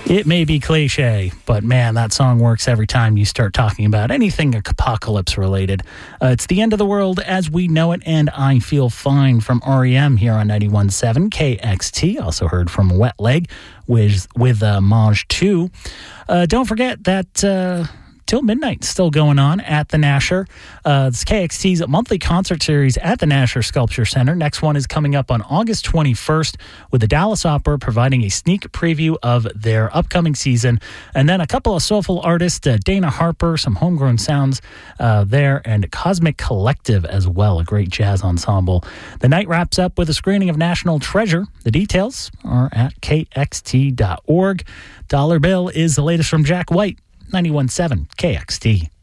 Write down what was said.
It may be cliche, but man, that song works every time you start talking about anything apocalypse related. It's The End of the World as We Know It, and I Feel Fine from REM here on 91.7 KXT. Also heard from Wet Leg with Maj 2. Don't forget that Till Midnight still going on at the Nasher. It's KXT's monthly concert series at the Nasher Sculpture Center. Next one is coming up on August 21st with the Dallas Opera providing a sneak preview of their upcoming season. And then a couple of soulful artists, Dana Harper, some homegrown sounds there, and Cosmic Collective as well, a great jazz ensemble. The night wraps up with a screening of National Treasure. The details are at kxt.org. Dollar Bill is the latest from Jack White. 91.7 KXT.